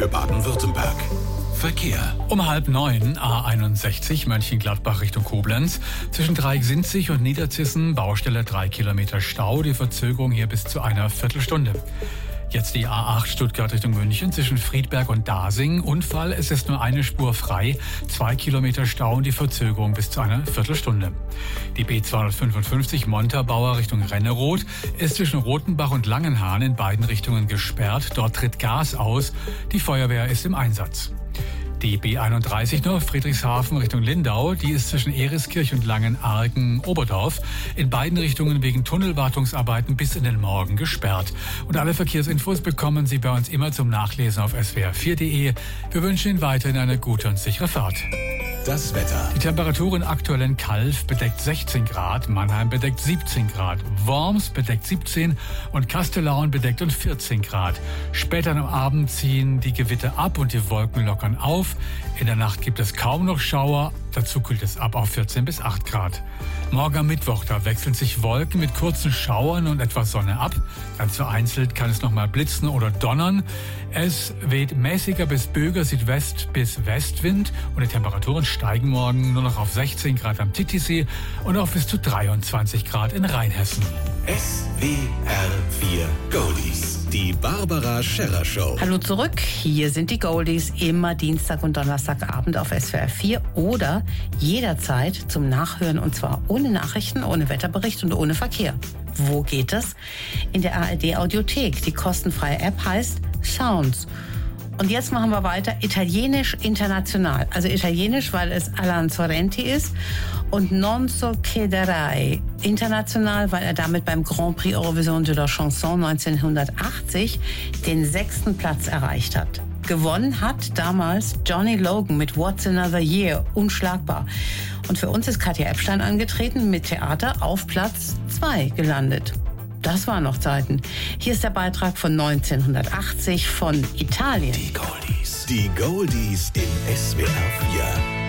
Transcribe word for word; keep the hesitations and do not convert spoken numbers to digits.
für Baden-Württemberg. Verkehr. Um halb neun, A einundsechzig, Mönchengladbach Richtung Koblenz. Zwischen Dreiecksinzig und Niederzissen, Baustelle drei Kilometer Stau. Die Verzögerung hier bis zu einer Viertelstunde. Jetzt die A acht Stuttgart Richtung München zwischen Friedberg und Dasing. Unfall, es ist nur eine Spur frei. Zwei Kilometer Stau und die Verzögerung bis zu einer Viertelstunde. Die B zweihundertfünfundfünfzig Montabaur Richtung Renneroth ist zwischen Rothenbach und Langenhahn in beiden Richtungen gesperrt. Dort tritt Gas aus. Die Feuerwehr ist im Einsatz. Die B einunddreißig nur Friedrichshafen Richtung Lindau, die ist zwischen Eriskirch und Langenargen-Oberdorf in beiden Richtungen wegen Tunnelwartungsarbeiten bis in den Morgen gesperrt. Und alle Verkehrsinfos bekommen Sie bei uns immer zum Nachlesen auf s w r vier punkt d e. Wir wünschen Ihnen weiterhin eine gute und sichere Fahrt. Das Wetter. Die Temperatur in aktuellen Calw bedeckt sechzehn Grad, Mannheim bedeckt siebzehn Grad, Worms bedeckt siebzehn und Kastellaun bedeckt und vierzehn Grad. Später am Abend ziehen die Gewitter ab und die Wolken lockern auf. In der Nacht gibt es kaum noch Schauer, dazu kühlt es ab auf vierzehn bis acht Grad. Morgen am Mittwoch, da wechseln sich Wolken mit kurzen Schauern und etwas Sonne ab. Ganz vereinzelt kann es nochmal blitzen oder donnern. Es weht mäßiger bis böiger Südwest bis Westwind und die Temperaturen steigen morgen nur noch auf sechzehn Grad am Titisee und auf bis zu dreiundzwanzig Grad in Rheinhessen. S W R vier Goldies. Die Barbara Scherrer Show. Hallo zurück, hier sind die Goldies, immer Dienstag und Donnerstagabend auf S W R vier oder jederzeit zum Nachhören und zwar ohne Nachrichten, ohne Wetterbericht und ohne Verkehr. Wo geht das? In der A R D Audiothek. Die kostenfreie App heißt Sounds. Und jetzt machen wir weiter. Italienisch international. Also Italienisch, weil es Alan Sorrenti ist. Und Non so chiederei. International, weil er damit beim Grand Prix Eurovision de la Chanson neunzehnhundertachtzig den sechsten Platz erreicht hat. Gewonnen hat damals Johnny Logan mit What's Another Year. Unschlagbar. Und für uns ist Katja Epstein angetreten, mit Theater auf Platz zwei gelandet. Das waren noch Zeiten. Hier ist der Beitrag von neunzehnhundertachtzig von Italien. Die Goldies. Die Goldies in S W R vier.